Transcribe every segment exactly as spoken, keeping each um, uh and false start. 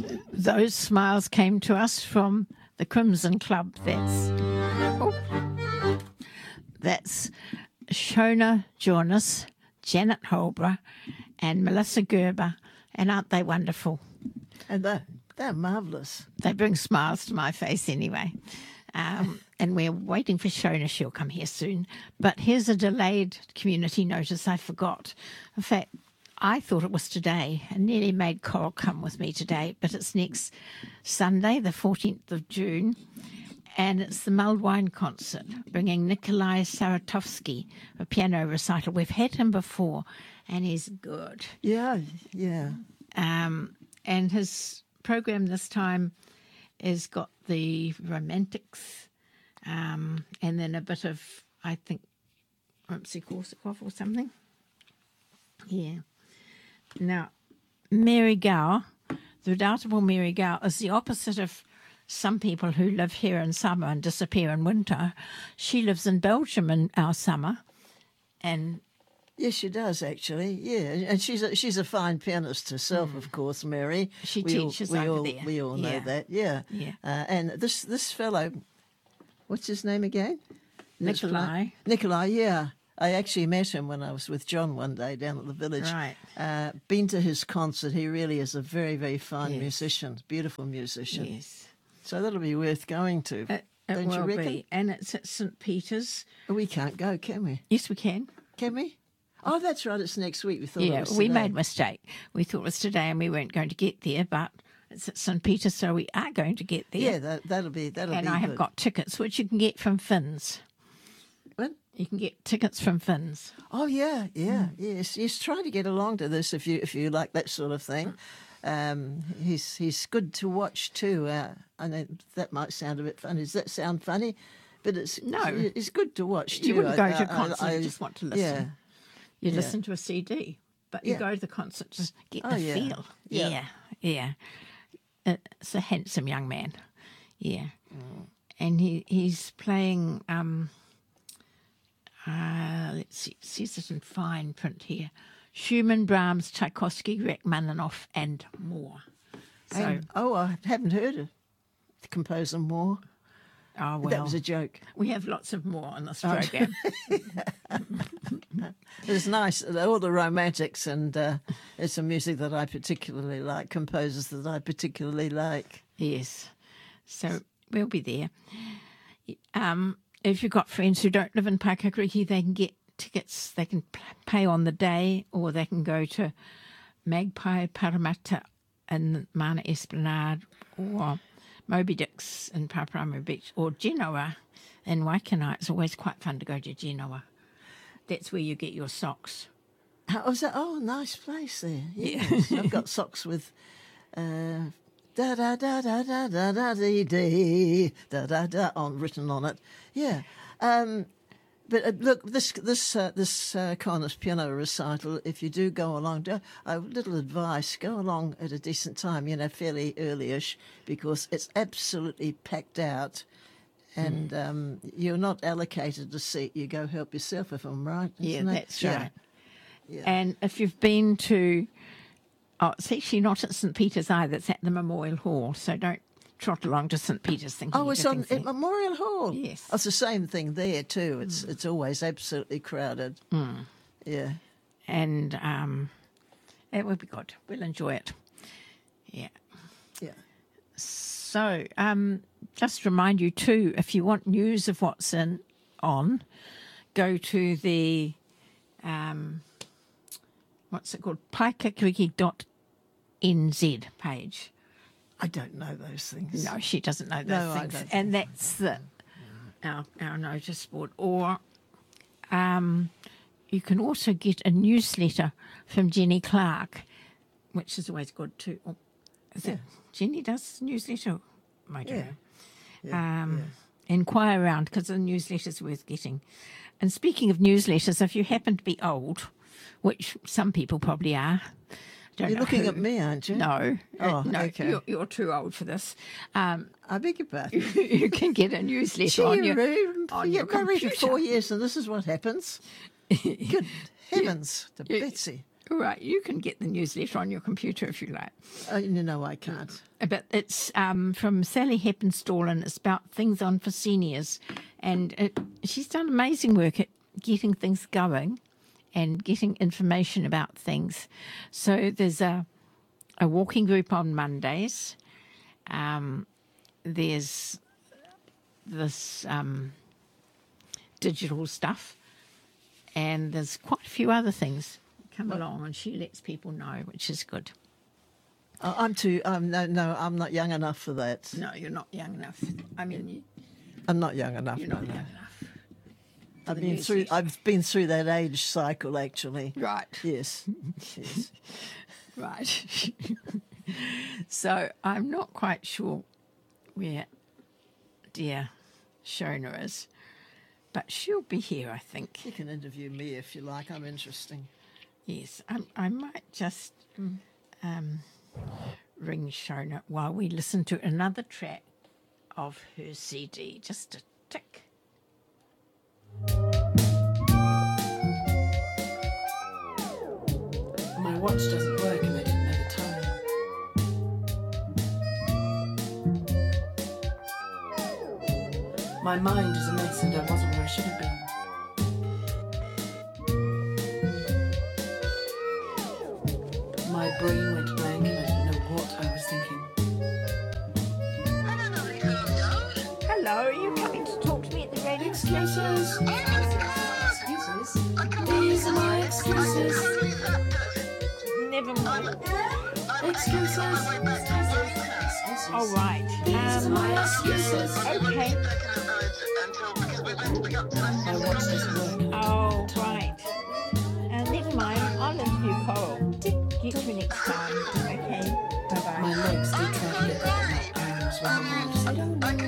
those smiles came to us from the Crimson Club. That's oh, that's Shona Jonas, Janet Holbrook, and Melissa Gerber. And aren't they wonderful? And they're, they're marvellous. They bring smiles to my face anyway. Um, and we're waiting for Shona. She'll come here soon. But here's a delayed community notice I forgot. In fact, I thought it was today and nearly made Coral come with me today. But it's next Sunday, the fourteenth of June. And it's the Mulled Wine Concert, bringing Nikolai Saratovsky, a piano recital. We've had him before, and he's good. Yeah, yeah. Um, and his program this time has got the Romantics, um, and then a bit of, I think, Rimsky-Korsakov or something. Yeah. Now, Mary Gow, the redoubtable Mary Gow, is the opposite of some people who live here in summer and disappear in winter. She lives in Belgium in our summer, and yes, she does actually. Yeah, and she's a, she's a fine pianist herself, mm. of course, Mary. She we teaches all, we over all, there. We all know yeah. that. Yeah, yeah. Uh, and this this fellow, what's his name again? Nikolai. Nikolai. Yeah. I actually met him when I was with John one day down at the village. Right. Uh, been to his concert. He really is a very, very fine yes. musician, beautiful musician. Yes. So that'll be worth going to. It, it don't will you reckon? be. And it's at Saint Peter's. We can't go, can we? Yes, we can. Can we? Oh, that's right. It's next week. We thought yeah, it was we today. made a mistake. We thought it was today and we weren't going to get there, but it's at Saint Peter's, so we are going to get there. Yeah, that, that'll be that'll and be I have good. got tickets, which you can get from Finn's. What? You can get tickets from Finn's. Oh yeah, yeah, mm. yes, yes. Try to get along to this if you if you like that sort of thing. Um, he's he's good to watch too. Uh, I know that might sound a bit funny. Does that sound funny? But it's no, it's good to watch too. You wouldn't go I, to a I, concert; I, you just want to listen. Yeah, you yeah. listen to a C D, but you yeah. go to the concert to get oh, the yeah. feel. Yeah, yeah. yeah. It's a handsome young man. Yeah, mm. and he he's playing. Um, uh, let's see, it says it in fine print here: Schumann, Brahms, Tchaikovsky, Rachmaninoff, and more. So, and, oh, I haven't heard of the composer more. Oh, well. That was a joke. We have lots of more on this program. It's nice. All the romantics, and uh, it's some music that I particularly like, composers that I particularly like. Yes. So we'll be there. Um, if you've got friends who don't live in Paikakriki, they can get tickets. They can pay on the day, or they can go to Magpie Parramatta in Mana Esplanade, or Moby Dick's in Paparamau Beach, or Genoa in Waikanae. It's always quite fun to go to Genoa. That's where you get your socks. Oh, is that? Oh, nice place there. Yeah. Yes. I've got socks with uh, da da da da da da da dee dee da da da on written on it. Yeah. Um, But uh, look, this this uh, this uh, Connor's piano recital, if you do go along, do, uh, little advice, go along at a decent time, you know, fairly early-ish, because it's absolutely packed out, and mm. um, you're not allocated a seat. You go help yourself, if I'm right. Yeah, Isn't that's it? right. Yeah. And if you've been to, oh, it's actually not at Saint Peter's either, it's at the Memorial Hall, so don't trot along to Saint Peter's thinking. Oh, it's on at Memorial Hall. Yes, oh, it's the same thing there too. It's mm. it's always absolutely crowded. Mm. Yeah, and um, it will be good. We'll enjoy it. Yeah, yeah. So, um, just remind you too, if you want news of what's in on, go to the um, what's it called, paikakriki dot n z page. I don't know those things. No, she doesn't know those no, things. I don't. And that's the our our notice board. Or um, you can also get a newsletter from Jenny Clark, which is always good too. Oh, is yeah. it Jenny does newsletter? I don't yeah. know. Yeah. Um, yeah. Inquire around, because the newsletter's worth getting. And speaking of newsletters, if you happen to be old, which some people probably are. Don't You're looking who. at me, aren't you? No. Oh, uh, no, okay. You're, you're too old for this. Um, I beg your pardon. you can get a newsletter Gee, on your, rude. on You're your married for computer. four years and this is what happens? Good heavens to You- Betsy. Right, you can get the newsletter on your computer if you like. Oh, no, no, I can't. But it's um, from Sally Heppenstall, and it's about things on for seniors. And it, she's done amazing work at getting things going and getting information about things. So there's a, a walking group on Mondays. Um, there's this um, digital stuff. And there's quite a few other things come along, and she lets people know, which is good. Oh, I'm too. Um, no, no, I'm not young enough for that. No, you're not young enough. I mean, you, I'm not young enough. you're no, not no. young enough. I've the been news through. session. I've been through that age cycle, actually. Right, Yes. Yes. right. So I'm not quite sure where dear Shona is, but she'll be here, I think. You can interview me if you like. I'm interesting. Yes, I, I might just um, ring Shona while we listen to another track of her C D. Just a tick. My watch doesn't work and I didn't know the time. My mind is a mess and I wasn't where I should have been. My brain went blank and I didn't know what I was thinking. Hello, are you coming to talk to me at the radio Excuses. Excuses. These are my excuses. Never mind. Excuses. All right. These are Um, my excuses. okay. My watch doesn't work. Oh, right. Uh, never mind. I'll interview Coral. Get you next time. Okay. Bye-bye. My legs do try to get up and my arms run around. I don't know.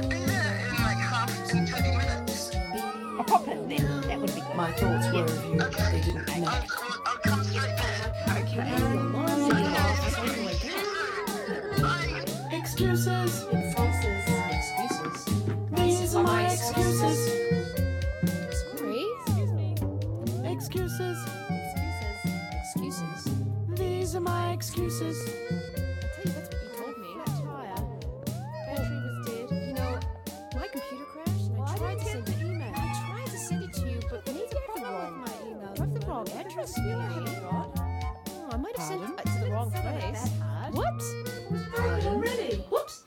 I'll pop in then. That would be good. My thoughts were of you, but they didn't connect. Okay. Excuses. Excuses. These are my excuses. Sorry? Excuse me. Excuses. Excuses. Excuses. These are my excuses. I tell you, that's what you told me. That tire. Battery was dead. You know, my computer crashed and I tried to send an email. I tried to send it to you, but maybe I have the wrong my email. You have the wrong address. You know, I haven't got. Oh, I might have sent it to the wrong place. What? I'm ready. Whoops.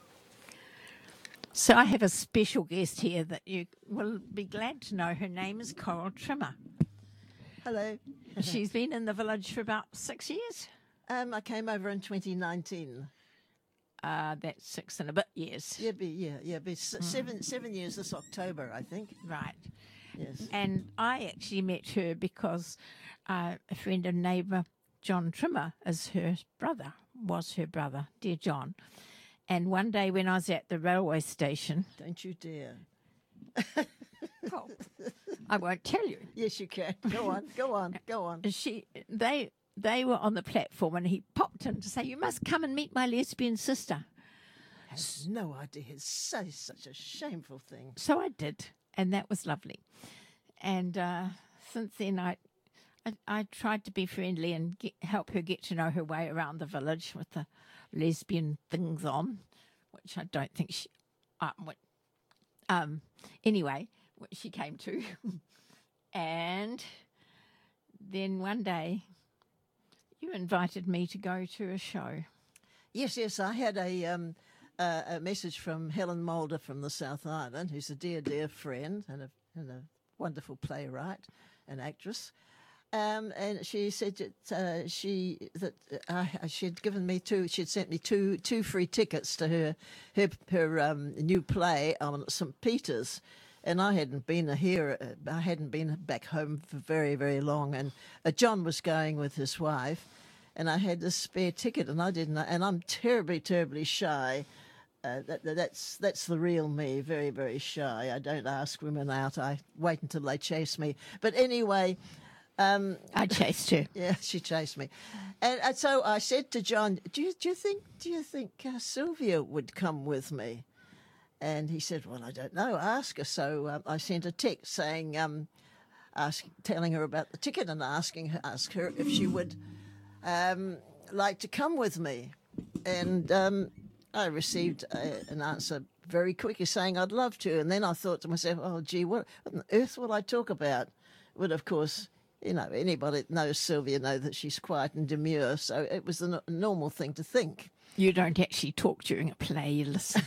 So I have a special guest here that you will be glad to know. Her name is Coral Trimmer. Hello. She's been in the village for about six years. Um, I came over in twenty nineteen. Uh, that's six and a bit years. Yeah, be yeah, yeah, be s- seven seven years this October, I think. Right. Yes. And I actually met her because uh, a friend and neighbour, John Trimmer, is her brother, was her brother, dear John. And one day when I was at the railway station, Don't you dare. oh, I won't tell you. Yes, you can. Go on. Go on. Go on. She, they, they were on the platform, and he popped in to say, "You must come and meet my lesbian sister." Has no idea. It's so such a shameful thing. So I did, and that was lovely. And uh, since then, I, I, I tried to be friendly and get, help her get to know her way around the village with the lesbian things on, which I don't think she. Um, what, um, anyway, what she came to, and then one day, you invited me to go to a show. Yes, yes. I had a um, uh, a message from Helen Mulder from the South Island, who's a dear, dear friend and a, and a wonderful playwright and actress. Um, and she said that uh, she that uh, she'd given me two. She'd sent me two two free tickets to her her her um, new play on Saint Peter's, and I hadn't been here. Uh, I hadn't been back home for very very long. And uh, John was going with his wife, and I had this spare ticket, and I didn't. And I'm terribly terribly shy. Uh, that, that, that's that's the real me. Very very shy. I don't ask women out. I wait until they chase me. But anyway. Um, I chased her. Yeah, she chased me, and, and so I said to John, "Do you do you think do you think uh, Sylvia would come with me?" And he said, "Well, I don't know. Ask her." So um, I sent a text saying, um, ask, telling her about the ticket and asking her, ask her if she would um, like to come with me? And um, I received a, an answer very quickly saying I'd love to. And then I thought to myself, oh, gee, what, what on earth will I talk about? But, of course, you know, anybody that knows Sylvia knows that she's quiet and demure, so it was the n- normal thing to think. You don't actually talk during a play, you listen.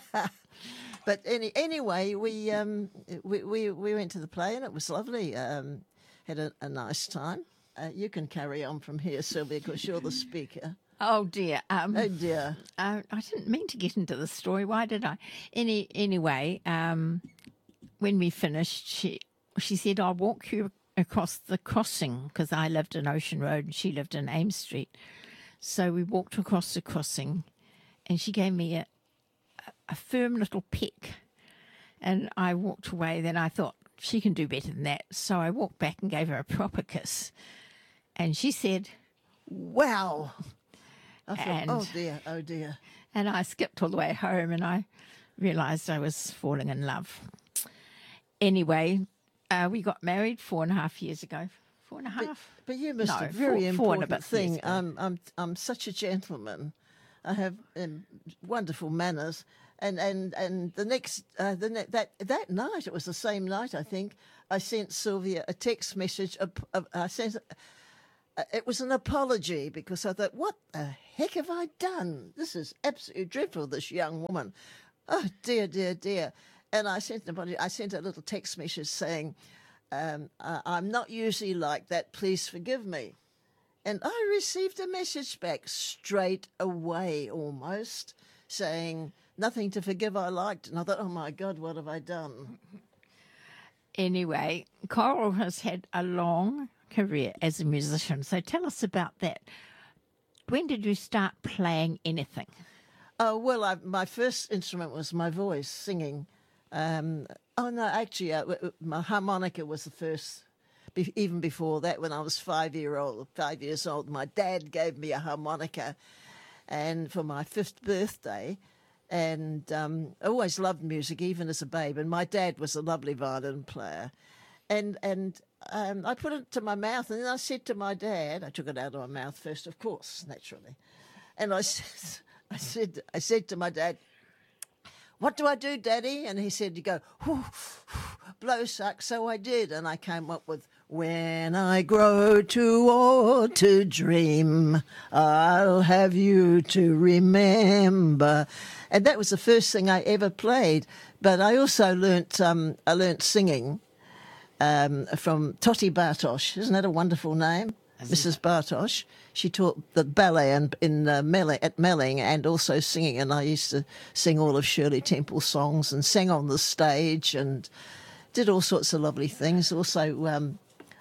But any, anyway, we, um, we we we went to the play and it was lovely. Um, had a, a nice time. Uh, you can carry on from here, Sylvia, because you're the speaker. Oh, dear. Um, Oh, dear. Uh, I didn't mean to get into the story. Why did I? Any Anyway, um, when we finished, she she said, I'll walk you across the crossing, because I lived in Ocean Road and she lived in Ames Street. So we walked across the crossing and she gave me a, a firm little peck. And I walked away. Then I thought, she can do better than that. So I walked back and gave her a proper kiss. And she said, Wow. I thought, And- oh, dear, oh, dear. and I skipped all the way home and I realised I was falling in love. Anyway, uh, we got married four and a half years ago. Four and a half? But you missed No, a very four- four and a important bit thing. years ago. I'm, I'm, I'm such a gentleman. I have um, wonderful manners. And, and, and the next, uh, the ne- that, that night, it was the same night, I think, I sent Sylvia a text message. A, a, I sent, uh, it was an apology because I thought, what the heck have I done? This is absolutely dreadful, this young woman. Oh, dear, dear, dear. And I sent, somebody, I sent a little text message saying, um, uh, I'm not usually like that. Please forgive me. And I received a message back straight away almost saying, nothing to forgive I liked. And I thought, oh, my God, what have I done? Anyway, Coral has had a long career as a musician. So tell us about that. When did you start playing anything? Oh, well, I, my first instrument was my voice, singing. Um, oh, no, actually, uh, w- my harmonica was the first. Be- even before that, when I was five year old, five years old, my dad gave me a harmonica, and for my fifth birthday, and um, I always loved music, even as a babe. And my dad was a lovely violin player, and and um, I put it to my mouth, and then I said to my dad, I took it out of my mouth first, of course, naturally, and I said, I said, I said to my dad, what do I do, Daddy? And he said, you go, whoo, whoo, blow suck. So I did. And I came up with, when I grow too old to dream, I'll have you to remember. And that was the first thing I ever played. But I also learnt, um, I learnt singing um, from Toti Bartosh. Isn't that a wonderful name? Missus Bartosh. She taught the ballet in, in uh, Melling, at Melling, and also singing. And I used to sing all of Shirley Temple's songs and sang on the stage and did all sorts of lovely things. Also, um,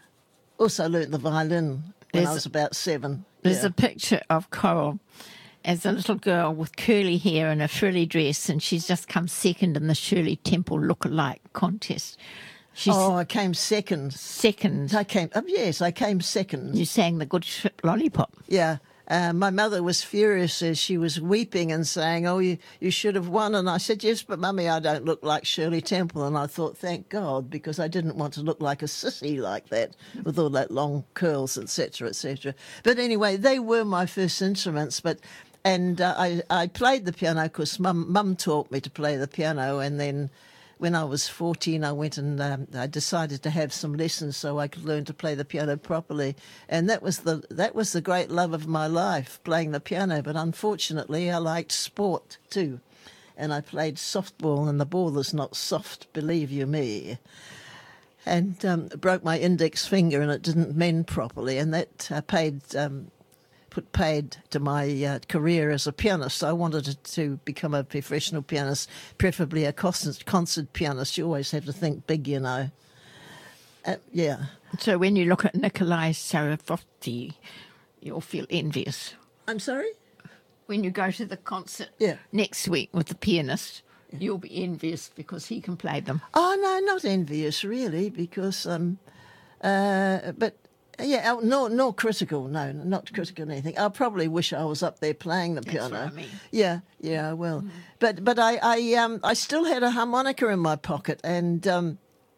also learnt the violin when There's I was about seven. There's Yeah. a picture of Coral as a little girl with curly hair and a frilly dress, and she's just come second in the Shirley Temple look-alike contest. She's Oh, I came second. second. I came. Oh, yes, I came second. You sang the Good Ship Lollipop. Yeah. Uh, my mother was furious as she was weeping and saying, oh, you, you should have won. And I said, yes, but Mummy, I don't look like Shirley Temple. And I thought, thank God, because I didn't want to look like a sissy like that with all that long curls, et cetera, et cetera. But anyway, they were my first instruments. But And uh, I, I played the piano because mum, mum taught me to play the piano. And then when I was fourteen, I went and um, I decided to have some lessons so I could learn to play the piano properly. And that was the that was the great love of my life, playing the piano. But unfortunately, I liked sport too. And I played softball, and the ball is not soft, believe you me. And um, broke my index finger, and it didn't mend properly. And that uh, paid... Um, put paid to my uh, career as a pianist. I wanted to, to become a professional pianist, preferably a concert, concert pianist. You always have to think big, you know. Uh, yeah. So when you look at Nikolai Sarasvati, you'll feel envious. I'm sorry? When you go to the concert Yeah. next week with the pianist, you'll be envious because he can play them. Oh, no, not envious, really, because... Um, uh, but... Yeah, oh, no, no critical, no, not critical or anything. I probably wish I was up there playing the That's piano. what I mean. Yeah, yeah, I will. Mm-hmm. But but I I um I still had a harmonica in my pocket, and um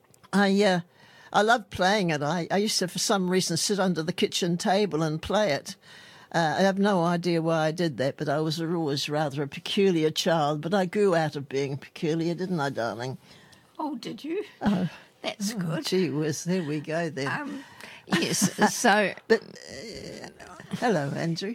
I uh, I loved playing it. I, I used to, for some reason, sit under the kitchen table and play it. Uh, I have no idea why I did that, but I was always rather a peculiar child. But I grew out of being peculiar, didn't I, darling? Oh, did you? That's good. Gee whiz, there we go then. Um, yes, so But uh, hello, Andrew.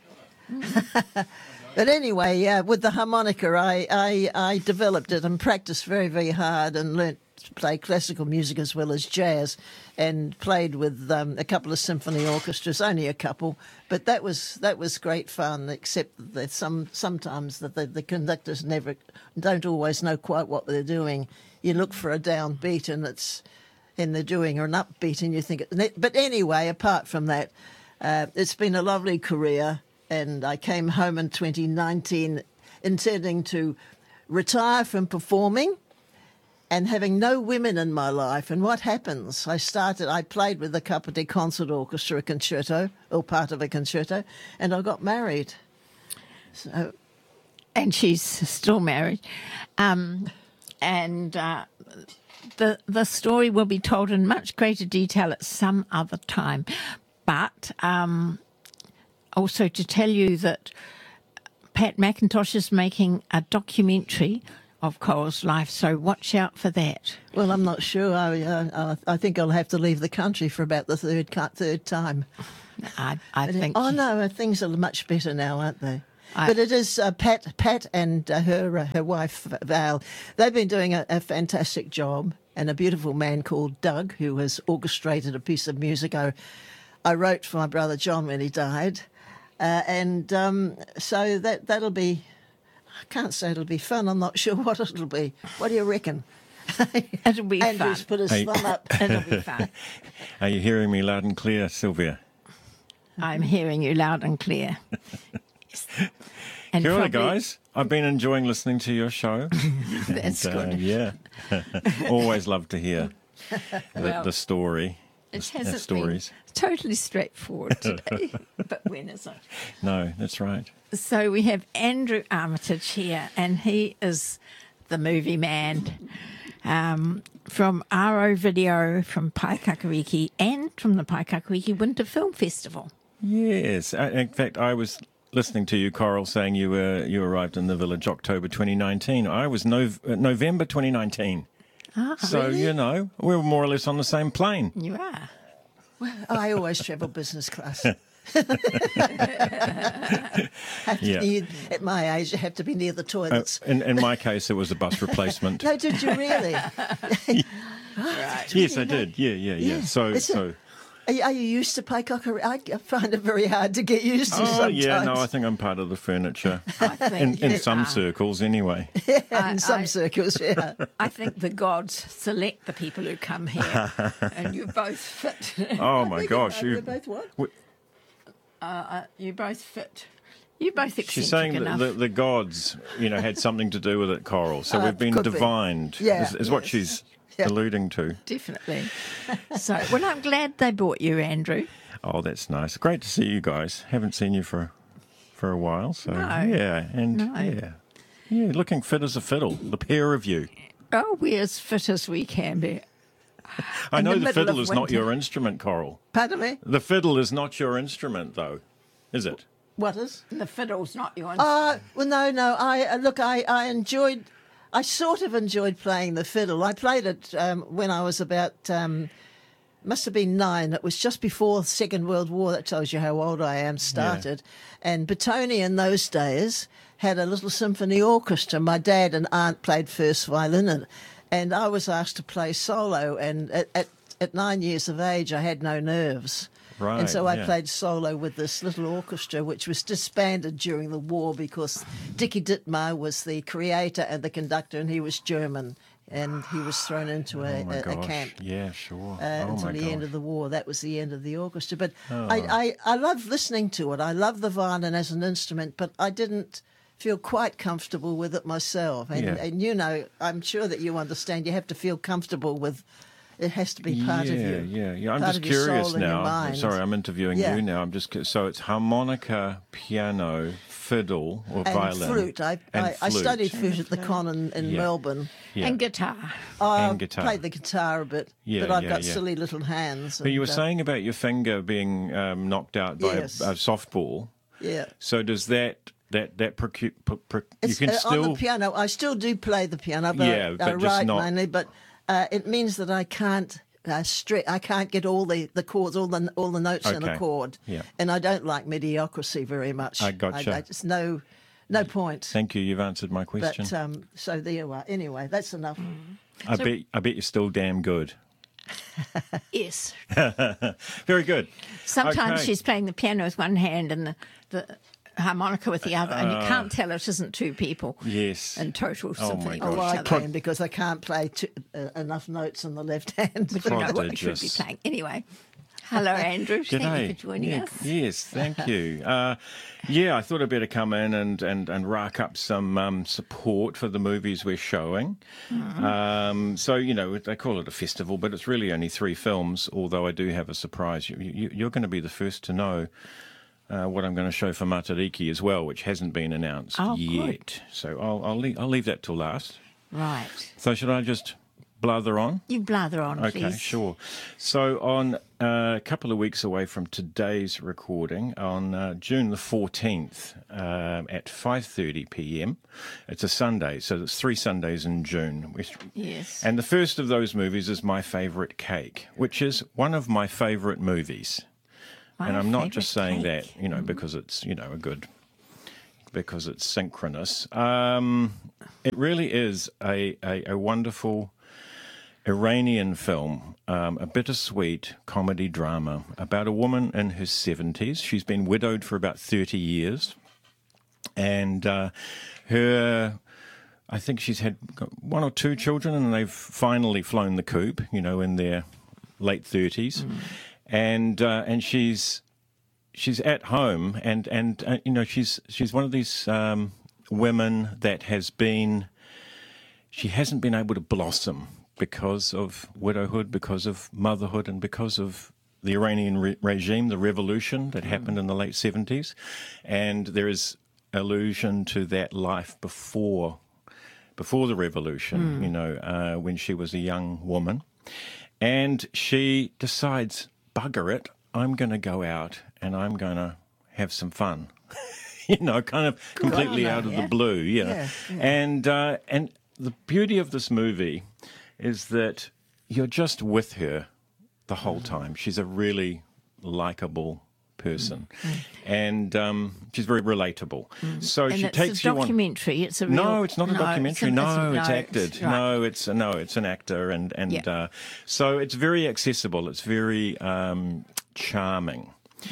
But anyway, yeah, with the harmonica, I, I, I developed it and practiced very, very hard and learnt to play classical music as well as jazz, and played with um, a couple of symphony orchestras, only a couple, but that was that was great fun. Except that some sometimes that the, the conductors never don't always know quite what they're doing. You look for a downbeat and it's and they're doing an upbeat, and you think. It, but anyway, apart from that, uh, it's been a lovely career. And I came home in twenty nineteen intending to retire from performing and having no women in my life. And what happens? I started, I played with the Capri Concert Orchestra, a concerto, or part of a concerto, and I got married. So, and she's still married. Um, and uh, the the story will be told in much greater detail at some other time. But um, also to tell you that Pat McIntosh is making a documentary of Coral's life, so watch out for that. well, I'm not sure. I, uh, I think I'll have to leave the country for about the third third time. I, I think. Oh no, things are much better now, aren't they? I- but it is uh, Pat, Pat, and uh, her uh, her wife Val. They've been doing a, a fantastic job, and a beautiful man called Doug, who has orchestrated a piece of music I, I wrote for my brother John when he died, uh, and um, so that that'll be. I can't say it'll be fun. I'm not sure what it'll be. What do you reckon? It'll be Andrew's fun. put his Hey. thumb up. It'll be fun. Are you hearing me loud and clear, Sylvia? I'm hearing you loud and clear. Yes. And Kia ora, probably- guys. I've been enjoying listening to your show. That's And, uh, good. yeah. Always love to hear the, Well, the story. It the hasn't stories. been totally straightforward today, but when is it? No, that's right. So we have Andrew Armitage here, and he is the movie man um, from R O Video, from Paikakariki, and from the Paikakariki Winter Film Festival. Yes. Uh, In fact, I was listening to you, Coral, saying you were you arrived in the village October twenty nineteen. I was Nov- uh, November twenty nineteen. Ah, So, you know, we were more or less on the same plane. you are. I always travel business class. have to Yeah. be, at my age, you have to be near the Uh, toilets. in, in my case, it was a bus replacement. No, did you really? Yes, I did. Yeah, yeah, yeah. Yeah. So, Is it- so. Are you, are you used to Paikaka? I find it very hard to get used to Oh, sometimes. yeah, no, I think I'm part of the furniture. I think In, in you some are. circles, anyway. I- in some I- circles, yeah. I think the gods select the people who come here, and you both fit. Oh, my gosh. We're You, both what? You both fit. You both eccentric she's saying that enough. the, the gods, you know, had something to do with it, Coral. So Uh, we've been could be. divined, Yeah, is, is what yes. she's Yeah. alluding to. Definitely. So, well, I'm glad they brought you, Andrew. Oh, that's nice. Great to see you guys. Haven't seen you for for a while. So, No. yeah. And, No. yeah. Yeah, looking fit as a fiddle, the pair of you. Oh, we're as fit as we can be. I In know the the, middle fiddle of is not winter. your instrument, Coral. Pardon me? The fiddle is not your instrument, though, is it? What is? The fiddle's not yours. Uh, well, no, no. I uh, look. I, I enjoyed. I sort of enjoyed playing the fiddle. I played it um, when I was about. Um, must have been nine. It was just before the Second World War. That tells you how old I am. Started, and Batoni in those days had a little symphony orchestra. My dad and aunt played first violin, and, and I was asked to play solo. And at, at at nine years of age, I had no nerves. Right. And so I yeah. played solo with this little orchestra, which was disbanded during the war because Dickie Dittmar was the creator and the conductor, and he was German, and he was thrown into a, Oh, my a, a gosh. camp Yeah, sure. uh, oh, until my the gosh. end of the war. That was the end of the orchestra. But Oh. I, I, I love listening to it. I love the violin as an instrument, but I didn't feel quite comfortable with it myself. And, Yeah. and you know, I'm sure that you understand. You have to feel comfortable with. It has to be part yeah, of you. Yeah, yeah, I'm part just of your curious soul and your now. mind. Sorry, I'm interviewing Yeah. you now. I'm just cu- so it's harmonica, piano, fiddle, or And violin, flute. I, and I, I flute. studied flute at the Con in, in Yeah. Melbourne. Yeah. And guitar. I And guitar. played the guitar a bit, Yeah, but I've yeah, got yeah. silly little hands. But you were and, uh, saying about your finger being um, knocked out by Yes. a, a softball. Yeah. So does that that that procu- pro- pro- you It's, can uh, still on the piano. I still do play the piano, but, Yeah, I, but I just write not- mainly. But uh, it means that I can't uh, stre- I can't get all the, the chords, all the all the notes in a Okay. chord. Yeah. And I don't like mediocrity very much. I gotcha. I, I just no no point. Thank you. You've answered my question. But um, so there you are. Anyway, that's enough. I bet I bet you're still damn good. Yes. Very good. Sometimes Okay. she's playing the piano with one hand and the, the harmonica with the other, and you can't tell it isn't two people Yes. in total Oh, my symphony. gosh. Oh, with I each other. can because I can't play two, uh, enough notes on the left hand. But you know what you should be Prodigious. playing. Anyway, hello, Andrew. Thank you G'day. for joining Yeah, us. Yes, thank you. Uh, yeah, I thought I'd better come in and, and, and rack up some um, support for the movies we're showing. Um, so, you know, they call it a festival, but it's really only three films, although I do have a surprise. You, you, you're going to be the first to know uh, what I'm going to show for Matariki as well, which hasn't been announced Oh, yet. good. So I'll, I'll, leave, I'll leave that till last. Right. So should I just blather on? You blather on, Okay, please. sure. So on uh, a couple of weeks away from today's recording, on uh, June the fourteenth um, at five thirty p m, it's a Sunday, so it's three Sundays in June. which- Yes. And the first of those movies is My Favourite Cake, which is one of my favourite movies. My and I'm not just favourite saying cake. that, you know, because it's, you know, a good, because it's synchronous. Um, it really is a, a, a wonderful Iranian film, um, a bittersweet comedy drama about a woman in her seventies. She's been widowed for about thirty years. And uh, her, I think she's had one or two children, and they've finally flown the coop, you know, in their late thirties. Mm. And uh, and she's she's at home, and and uh, you know she's she's one of these um, women that has been she hasn't been able to blossom because of widowhood, because of motherhood, and because of the Iranian re- regime, the revolution that mm. happened in the late seventies, and there is allusion to that life before before the revolution. Mm. You know, uh, when she was a young woman, and she decides, bugger it, I'm going to go out and I'm going to have some fun. you know, kind of completely out of yeah. the blue. Yeah. Yeah, yeah. And, uh, and the beauty of this movie is that you're just with her the whole time. She's a really likable person. Mm. And um, she's very relatable. So And she it's takes a you on. documentary. It's a real... No, it's not a no, documentary. It's no, a, it's no, acted. right. No, it's no, it's an actor, and and Yeah. uh, so it's very accessible. It's very um, charming.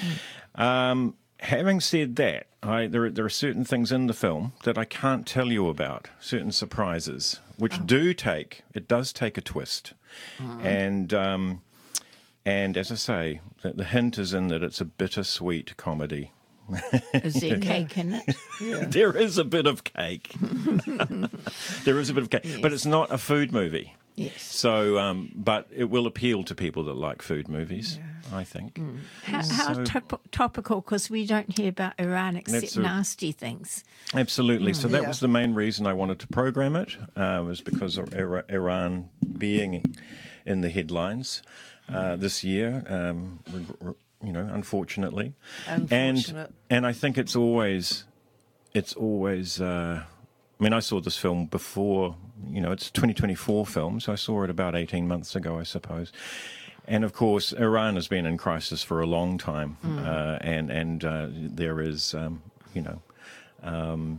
Um, having said that, I, there are, there are certain things in the film that I can't tell you about. Certain surprises, which do take it does take a twist, and um, and as I say, the, the hint is in that it's a bittersweet comedy. Is there cake in it? There is a bit of cake. There is a bit of cake, but it's not a food movie. Yes. So, um, but it will appeal to people that like food movies, I think. How, how So- top, topical, because we don't hear about Iran except That's a- nasty things. Absolutely. So that Yeah. was the main reason I wanted to program it, uh, was because of Ira- Iran being in the headlines uh, this year, um, re- re- you know, unfortunately. Unfortunate. And, and I think it's always, it's always, uh, I mean, I saw this film before, you know, it's a twenty twenty-four film, so I saw it about eighteen months ago, I suppose. And of course, Iran has been in crisis for a long time, uh, and and uh, there is, um, you know, um,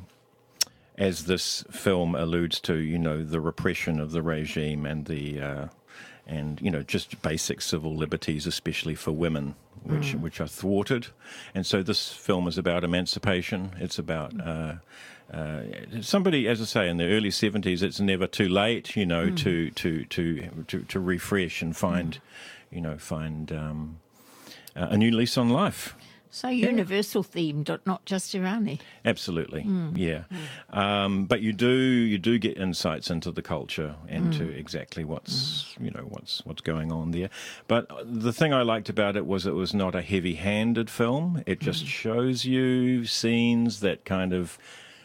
as this film alludes to, you know, the repression of the regime and the uh, and you know just basic civil liberties, especially for women, which which are thwarted. And so this film is about emancipation. It's about uh, uh, somebody, as I say, in the early seventies. It's never too late, you know, to, to to to to refresh and find, you know, find um, a new lease on life. So universal themed, not just Irani. Absolutely, yeah. Um, but you do you do get insights into the culture and to exactly what's you know what's what's going on there. But the thing I liked about it was it was not a heavy-handed film. It just shows you scenes that kind of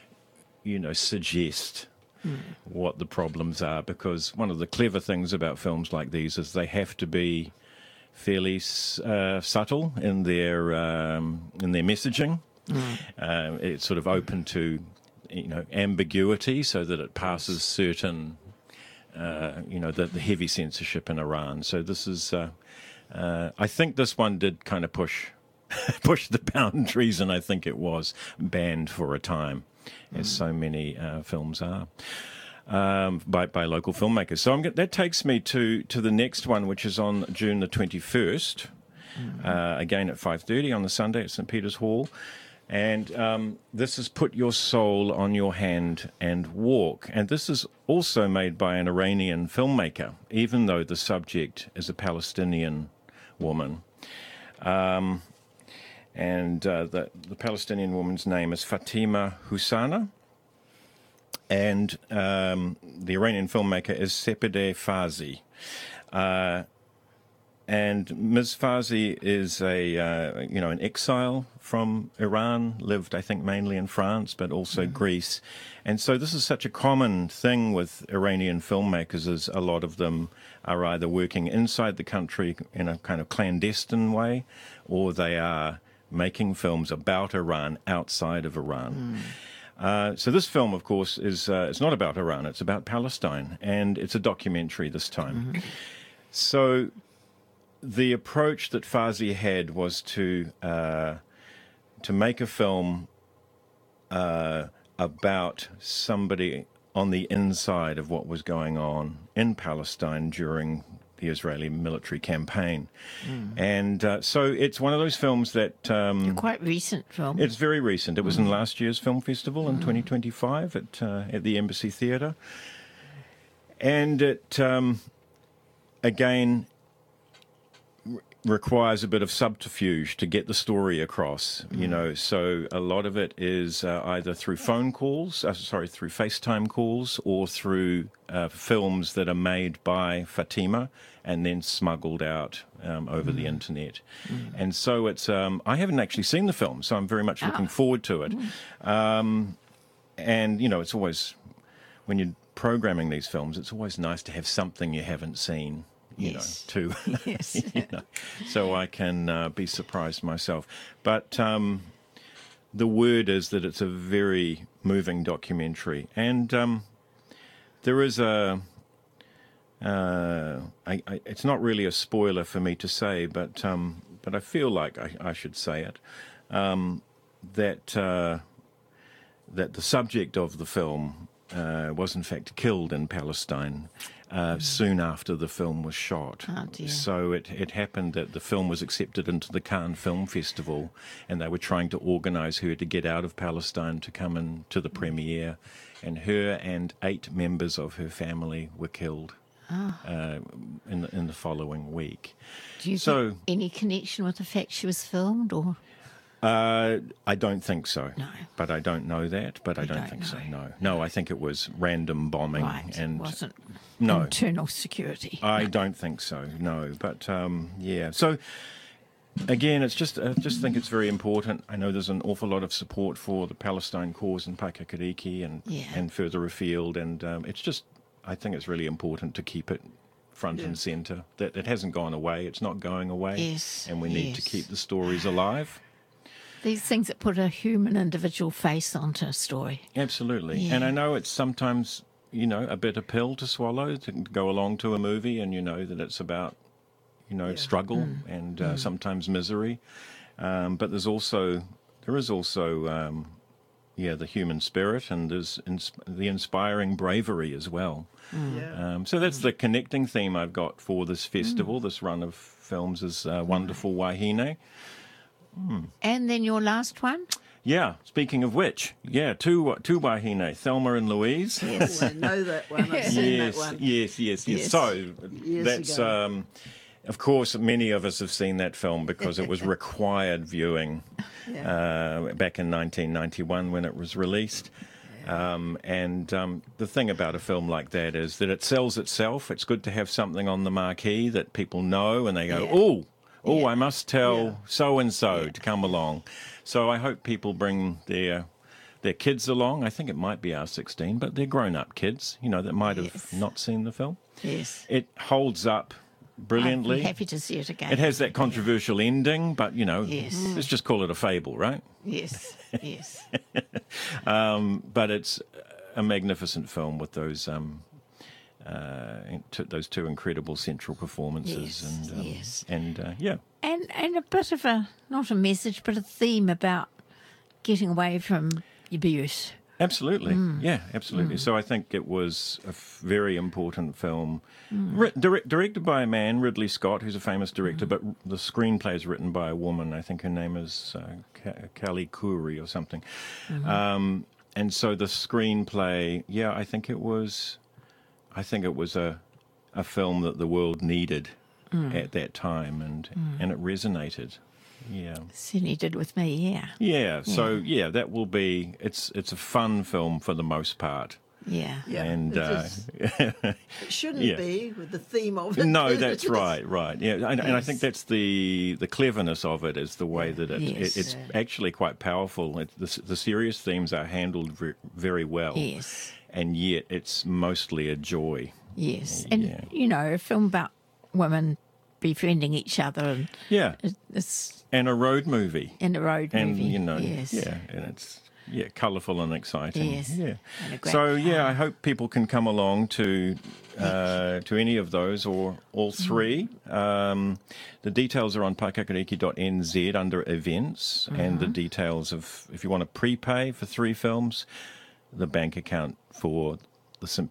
you know suggest what the problems are. Because one of the clever things about films like these is they have to be fairly uh, subtle in their um, in their messaging. Uh, it's sort of open to, you know, ambiguity, so that it passes certain, uh, you know, the, the heavy censorship in Iran. So this is, uh, uh, I think this one did kind of push, push the boundaries, and I think it was banned for a time, as so many uh, films are. Um, by, by local filmmakers. So I'm, that takes me to, to the next one, which is on June the twenty-first, mm-hmm. uh, again at five thirty on the Sunday at Saint Peter's Hall. And um, this is Put Your Soul on Your Hand and Walk. And this is also made by an Iranian filmmaker, even though the subject is a Palestinian woman. Um, and uh, the, the Palestinian woman's name is Fatima Husana. And um, the Iranian filmmaker is Sepideh Fazi. Uh, and Miz Fazi is a, uh, you know, an exile from Iran, lived, I think, mainly in France, but also mm. Greece. And so this is such a common thing with Iranian filmmakers, is a lot of them are either working inside the country in a kind of clandestine way, or they are making films about Iran outside of Iran. Mm. Uh, so this film, of course, is uh, it's not about Iran, it's about Palestine, and it's a documentary this time. Mm-hmm. So the approach that Fazi had was to uh, to make a film uh, about somebody on the inside of what was going on in Palestine during the Israeli military campaign. Mm. And uh, so it's one of those films that... Um, a quite recent film. It's very recent. It was mm. in last year's film festival in mm. twenty twenty-five at uh, at the Embassy Theatre. And it, um, again, re- requires a bit of subterfuge to get the story across, mm. you know. So a lot of it is uh, either through phone calls, uh, sorry, through FaceTime calls, or through uh, films that are made by Fatima and then smuggled out um, over mm. the internet. Mm. And so it's, um, I haven't actually seen the film, so I'm very much looking ah. forward to it. Mm. Um, and, you know, it's always, when you're programming these films, it's always nice to have something you haven't seen, you yes. know, to, yes. you know, so I can uh, be surprised myself. But um, the word is that it's a very moving documentary. And um, there is a... Uh, I, I, it's not really a spoiler for me to say, but um, but I feel like I, I should say it. Um, that uh, that the subject of the film uh, was in fact killed in Palestine uh, mm. soon after the film was shot. Oh dear. So it it happened that the film was accepted into the Cannes Film Festival, and they were trying to organise her to get out of Palestine to come in to the premiere, and her and eight members of her family were killed. Oh. Uh, in the, in the following week. Do you so, think any connection with the fact she was filmed, or? Uh, I don't think so. No. But I don't know that. But I don't, don't think know. so. No. No, I think it was random bombing, right. and it wasn't no internal security. I no. don't think so. No. But um, yeah. So again, it's just I just think it's very important. I know there's an awful lot of support for the Palestine cause in Paikakiriki and yeah. and further afield, and um, it's just. I think it's really important to keep it front yeah. and centre, that it hasn't gone away, it's not going away, yes, and we need yes. to keep the stories alive. These things that put a human individual face onto a story. Absolutely. Yeah. And I know it's sometimes, you know, a bitter pill to swallow to go along to a movie, and you know that it's about, you know, yeah. struggle mm. and uh, mm. sometimes misery. Um, but there's also, there is also... Um, Yeah, the human spirit, and there's ins- the inspiring bravery as well. Mm. Yeah. Um, so that's the connecting theme I've got for this festival, mm. this run of films is uh, Wonderful Wahine. Mm. And then your last one? Yeah, speaking of which, yeah, two two Wahine, Thelma and Louise. Yes, I know that one. I've seen yes, that one. Yes, yes, yes, yes. So Years that's... ago. Um, Of course, many of us have seen that film because it was required viewing yeah. uh, back in nineteen ninety-one when it was released. Yeah. Um, and um, the thing about a film like that is that it sells itself. It's good to have something on the marquee that people know and they go, yeah. oh, oh, yeah. I must tell yeah. so-and-so yeah. to come along. So I hope people bring their... their kids along. I think it might be R sixteen, but they're grown-up kids, you know, that might have yes. not seen the film. Yes. It holds up brilliantly. I'm happy to see it again. It has that controversial ending, but, you know, Yes. let's just call it a fable, right? Yes, yes. Um, but it's a magnificent film with those um, uh, t- those two incredible central performances. Yes, and um, yes. And, uh, yeah. And and a bit of a, not a message, but a theme about getting away from abuse. Absolutely, Mm. yeah, absolutely. So I think it was a f- very important film, Ri- direct, directed by a man, Ridley Scott, who's a famous director, but the screenplay is written by a woman. I think her name is uh, Ka- Callie Curry or something. Um, and so the screenplay, yeah, I think it was, I think it was a a film that the world needed at that time, and and it resonated. Yeah. Certainly did with me, yeah. Yeah, so yeah, that will be. It's it's a fun film for the most part, Yeah. Yeah, and it, uh, is- it shouldn't yeah. be with the theme of it. no, but that's it is. right, right. Yeah, and, and I Yes. think that's the the cleverness of it is the way that it, Yes. it it's actually quite powerful. It, the the serious themes are handled very, very well, Yes, and yet it's mostly a joy. yes. And, Yeah. you know, a film about women befriending each other, and Yeah, it- it's and a road movie, in a road and movie. you know, yes. yeah, and it's yeah, colourful and exciting. Yes. Yeah. And a great So yeah, car. I hope people can come along to uh, to any of those or all three. Um, the details are on paikakariki dot n z under events, and the details of if you want to prepay for three films, the bank account for the St